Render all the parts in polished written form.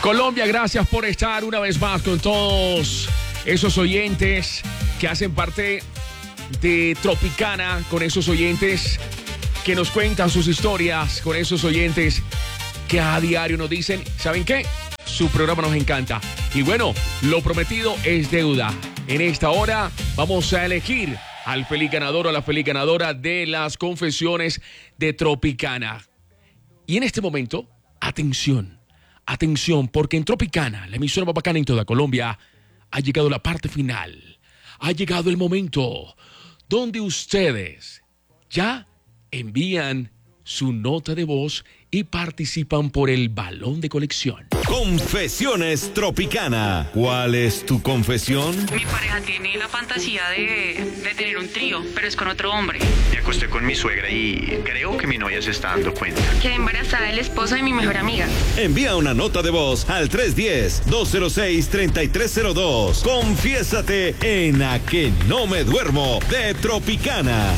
Colombia, gracias por estar una vez más con todos esos oyentes que hacen parte de Tropicana, con esos oyentes que nos cuentan sus historias, con esos oyentes que a diario nos dicen, ¿saben qué? Su programa nos encanta. Y bueno, lo prometido es deuda. En esta hora vamos a elegir al feliz ganador o la feliz ganadora de las confesiones de Tropicana. Y en este momento, atención, porque en Tropicana, la emisora más bacana en toda Colombia, ha llegado la parte final. Ha llegado el momento donde ustedes ya envían su nota de voz y participan por el balón de colección. Confesiones Tropicana. ¿Cuál es tu confesión? Mi pareja tiene la fantasía de tener un trío, pero es con otro hombre. Me acosté con mi suegra y creo que mi novia se está dando cuenta. Quedé embarazada del esposo de mi mejor amiga. Envía una nota de voz al 310-206-3302. Confiésate en A Que No Me Duermo de Tropicana.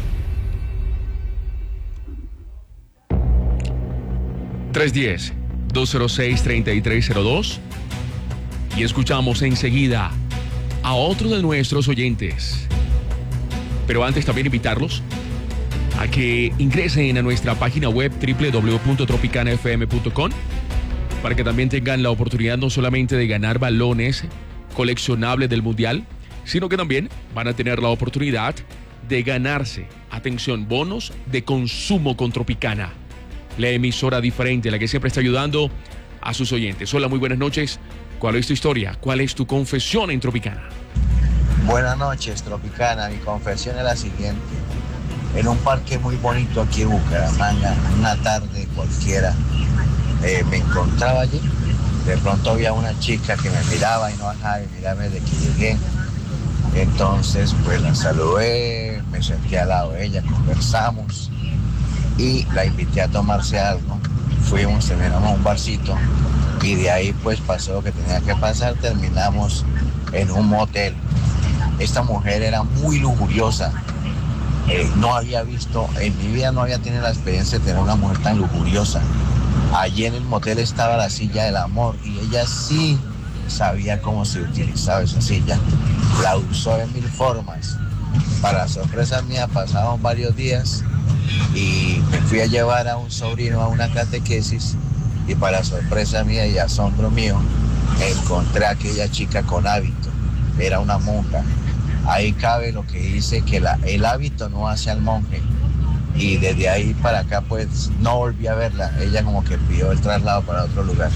(310-206-3302) y escuchamos enseguida a otro de nuestros oyentes. Pero antes también invitarlos a que ingresen a nuestra página web www.tropicanafm.com para que también tengan la oportunidad no solamente de ganar balones coleccionables del Mundial, sino que también van a tener la oportunidad de ganarse, atención, bonos de consumo con Tropicana, la emisora diferente, la que siempre está ayudando a sus oyentes. Hola, muy buenas noches. ¿Cuál es tu historia? ¿Cuál es tu confesión en Tropicana? Buenas noches, Tropicana. Mi confesión es la siguiente. En un parque muy bonito aquí en Bucaramanga, una tarde cualquiera, me encontraba allí. De pronto había una chica que me miraba y no dejaba de mirarme desde que llegué. Entonces, pues la saludé, me senté al lado de ella, conversamos y la invité a tomarse algo. Fuimos, terminamos un barcito y de ahí pues pasó lo que tenía que pasar, terminamos en un motel. Esta mujer era muy lujuriosa, no había visto, en mi vida no había tenido la experiencia de tener una mujer tan lujuriosa. Allí en el motel estaba la silla del amor y ella sí sabía cómo se utilizaba esa silla, la usó de mil formas. Para sorpresa mía pasaron varios días y me fui a llevar a un sobrino a una catequesis y para sorpresa mía y asombro mío encontré a aquella chica con hábito, era una monja. Ahí cabe lo que dice que el hábito no hace al monje y desde ahí para acá pues no volví a verla, ella como que pidió el traslado para otro lugar.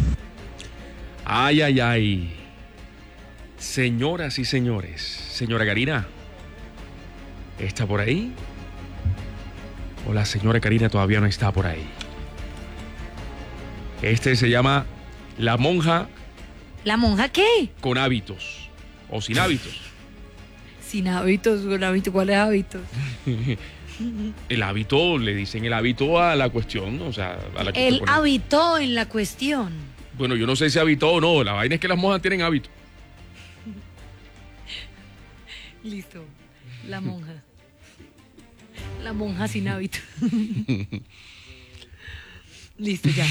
Ay, ay, ay. Señoras y señores, señora Karina, ¿está por ahí? O la señora Karina todavía no está por ahí. Este se llama La Monja. ¿La monja qué? Con hábitos. O sin hábitos. Sin hábitos, con hábitos. ¿Cuáles hábitos? El hábito, le dicen el hábito a la cuestión, o sea, a la que él habitó en la cuestión. Bueno, yo no sé si habitó o no. La vaina es que las monjas tienen hábito. Listo. La monja. La monja sin hábito. Listo, ya.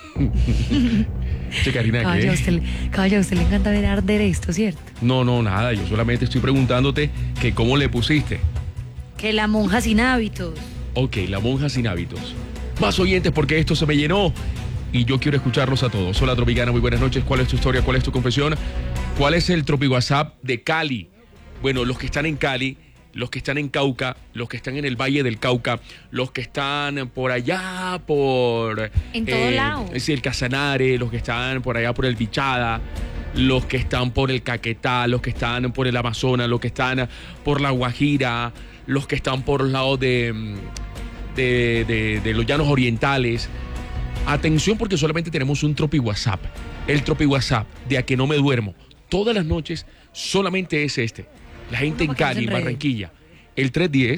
Che, Karina, caballa, a usted le encanta ver arder esto, ¿cierto? No, nada. Yo solamente estoy preguntándote que cómo le pusiste. Que la monja sin hábitos. Ok, la monja sin hábitos. Más oyentes porque esto se me llenó y yo quiero escucharlos a todos. Hola, Tropicana, muy buenas noches. ¿Cuál es tu historia? ¿Cuál es tu confesión? ¿Cuál es el Tropi WhatsApp de Cali? Bueno, los que están en Cali, los que están en Cauca, los que están en el Valle del Cauca, los que están por allá, por... En todo lado. Sí, el Casanare, los que están por allá por el Bichada, los que están por el Caquetá, los que están por el Amazonas, los que están por la Guajira, los que están por los lados de los llanos orientales. Atención porque solamente tenemos un Tropi WhatsApp. El Tropi WhatsApp de A Que No Me Duermo. Todas las noches solamente es este. La gente en Cali, Barranquilla, el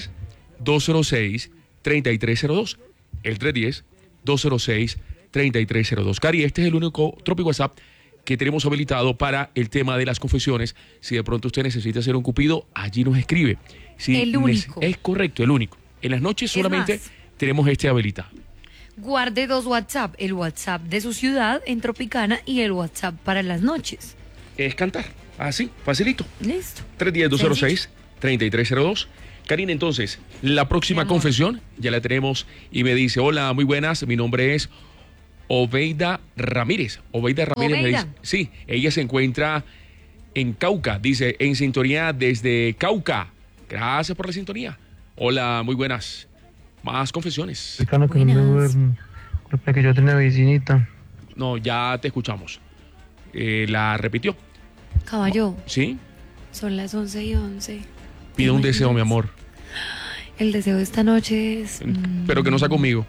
310-206-3302. El 310-206-3302. Cari, este es el único Tropi WhatsApp que tenemos habilitado para el tema de las confesiones. Si de pronto usted necesita hacer un cupido, allí nos escribe. Si el único. Es correcto, el único. En las noches solamente tenemos este habilitado. guarde 2 WhatsApp, el WhatsApp de su ciudad en Tropicana y el WhatsApp para las noches. Es cantar, así, facilito. Listo. 310-206-3302. Karina, entonces, la próxima Mi amor. confesión ya la tenemos y me dice, hola, muy buenas, mi nombre es Obeida Ramírez. Obeida Ramírez me Obeida. dice, sí, ella se encuentra en Cauca, dice, en sintonía desde Cauca. Gracias por la sintonía. Hola, muy buenas. Más confesiones. Cercano que no me Buenas. duermo. Culpa que yo tenía vecinita. No, ya te escuchamos. La repitió, Caballo, ¿sí? son las 11:11. Pide un ¿Te deseo, mi imaginas? amor, El deseo de esta noche es... pero que no sea conmigo.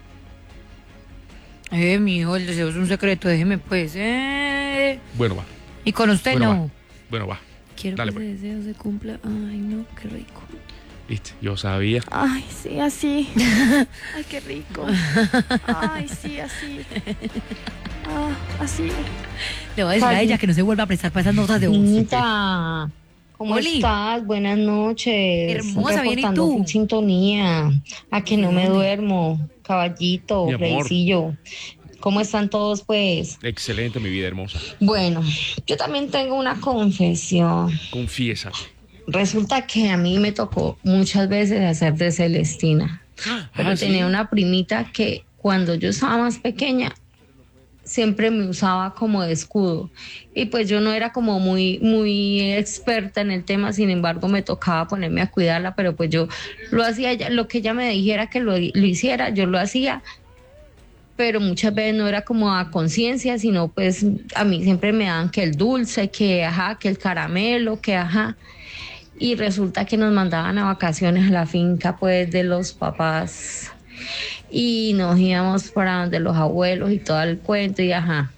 Mijo, el deseo es un secreto, déjeme pues. Bueno, va. Y con usted Bueno, no. Bueno, va. Quiero Dale, que pues. ese deseo se cumpla. Ay, no, qué rico. Viste, yo sabía. Ay, sí, así. Ay, qué rico. Ay, sí, así. Ah, así. Le voy a decir a ella que no se vuelva a prestar para esas notas de voz. Anita, ¿cómo Oli. estás? Buenas noches. Hermosa, bien, ¿y Reportando tú? en sintonía. A que no me ¿Dónde? duermo. Caballito, Mi amor. Reycillo. ¿Cómo están todos, pues? Excelente, mi vida hermosa. Bueno, yo también tengo una confesión. Confiesa. Resulta que a mí me tocó muchas veces hacer de Celestina. Pero ¿sí? tenía una primita que cuando yo estaba más pequeña siempre me usaba como de escudo y pues yo no era como muy experta en el tema, sin embargo me tocaba ponerme a cuidarla, pero pues yo lo hacía, lo que ella me dijera que lo hiciera, yo lo hacía, pero muchas veces no era como a conciencia, sino pues a mí siempre me daban que el dulce, que ajá, que el caramelo, que ajá. Y resulta que nos mandaban a vacaciones a la finca pues de los papás y nos íbamos para donde los abuelos y todo el cuento y ajá.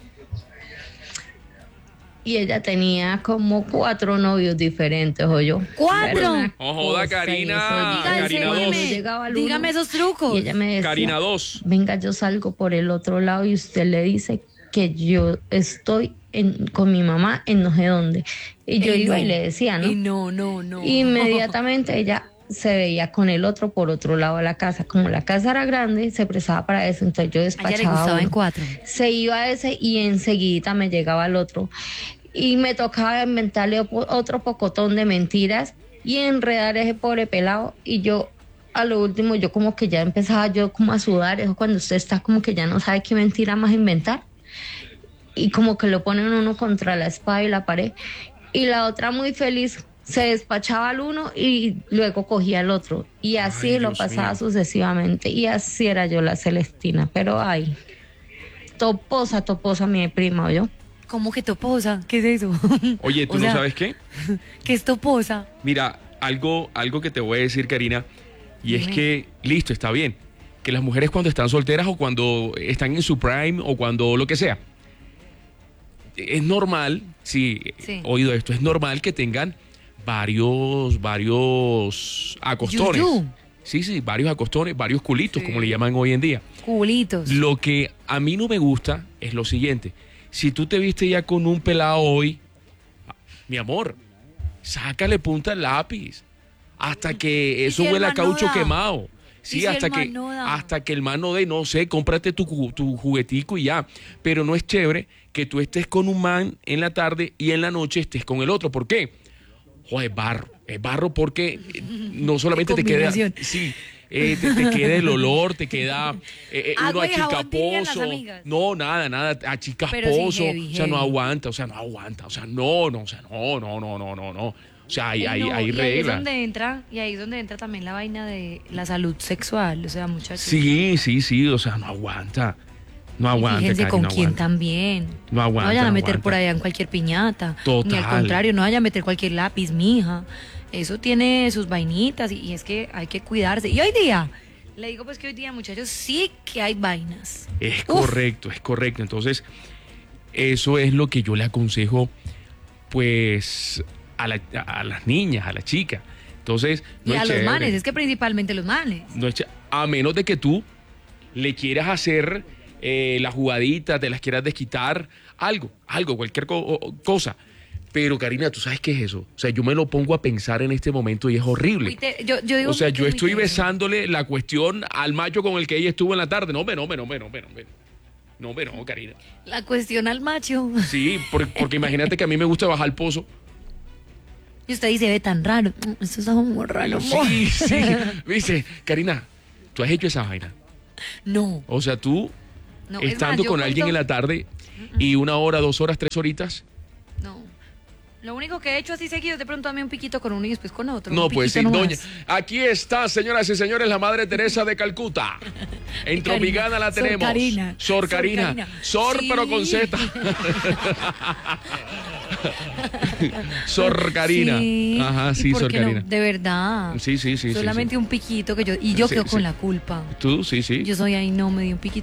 Y ella tenía como 4 novios diferentes, o yo. ¿4? Era una Oh, joda, cosa, y Karina. eso, Diga, Karina cuando 2. llegaba el uno, Dígame esos trucos. y ella me decía, Karina 2. venga, yo salgo por el otro lado y usted le dice que yo estoy con mi mamá en no sé dónde. Y yo iba y le decía, ¿no? Y no. Inmediatamente ella se veía con el otro por otro lado de la casa. Como la casa era grande, se prestaba para eso, entonces yo A ella le despachaba gustaba en uno. 4. Se iba ese y enseguida me llegaba el otro. Y me tocaba inventarle otro pocotón de mentiras y enredar ese pobre pelado. Y yo, a lo último, yo como que ya empezaba yo como a sudar. Eso cuando usted está como que ya no sabe qué mentira más inventar. Y como que lo ponen uno contra la espada y la pared. Y la otra muy feliz se despachaba al uno y luego cogía al otro. Y así Ay, lo Dios pasaba mío. sucesivamente. Y así era yo la Celestina. Pero ay, toposa mi prima, ¿oyó? ¿Cómo que toposa? ¿Qué es eso? Oye, ¿tú O no sea, sabes qué? ¿Qué es toposa? Mira, algo que te voy a decir, Karina, y es Dime. que, listo, está bien, que las mujeres cuando están solteras o cuando están en su prime o cuando lo que sea, es normal, sí, Sí. he oído esto, es normal que tengan varios acostones. Yuyú. Sí, varios acostones, varios culitos, Sí. como le llaman hoy en día. Culitos. Lo que a mí no me gusta es lo siguiente. Si tú te viste ya con un pelado hoy, mi amor, sácale punta al lápiz hasta que eso si el huela a man no caucho da? quemado. Sí, si el hasta man no da? que el man no dé, no sé, cómprate tu juguetico y ya. Pero no es chévere que tú estés con un man en la tarde y en la noche estés con el otro. ¿Por qué? Joder, es barro porque no solamente te queda, combinación. sí, te queda el olor, te queda uno Agua y jabón, dirían las achicaposo. amigas. No, nada, Pero sí, achicaposo. heavy, O sea, no heavy. aguanta, o sea, no. O sea, hay No, y ahí es reglas. donde entra, y ahí es donde entra también la vaina de la salud sexual, o sea, muchachos. Sí, o sea, no aguanta. No Y aguanta, fíjense Cari, con no quién aguanta. también. No aguanta, vayan a no meter aguanta. por allá en cualquier piñata. Total. Ni al contrario, no vayan a meter cualquier lápiz, mija. Eso tiene sus vainitas y es que hay que cuidarse. Y hoy día, le digo pues que hoy día, muchachos, sí que hay vainas. Es Uf. correcto. Entonces, eso es lo que yo le aconsejo, pues, a las niñas, a la chica. Entonces, no y es a los chévere. manes, es que principalmente los manes. No es a menos de que tú le quieras hacer la jugadita, te las quieras desquitar, algo, cualquier cosa. Pero, Karina, ¿tú sabes qué es eso? O sea, yo me lo pongo a pensar en este momento y es horrible. Yo digo O sea, que yo es estoy muy tierno. besándole la cuestión al macho con el que ella estuvo en la tarde. No, Karina. La cuestión al macho. Sí, porque imagínate que a mí me gusta bajar el pozo. Y usted dice, ve tan raro. Esto está muy raro. Sí. Dice, Karina, ¿tú has hecho esa vaina? No. O sea, tú, No, es estando más, yo con alguien en cuento- la tarde y 1 hora, 2 horas, 3 horitas. No. Lo único que he hecho así seguido es de pronto a mí un piquito con uno y después con otro. No, un pues sí, piquito doña. nomás. Aquí está, señoras y señores, la Madre Teresa de Calcuta. En Tropicana la Sor tenemos. Karina. Sor Karina. Sor Karina. Sor, Sí. pero con Z. Sor Karina. Sí. Ajá, ¿Y sí, por Sor qué no? Karina. De verdad. Sí. Solamente un piquito que yo. Y yo Sí, quedo sí. con la culpa. Tú, sí. Yo soy ahí, no, me di un piquito.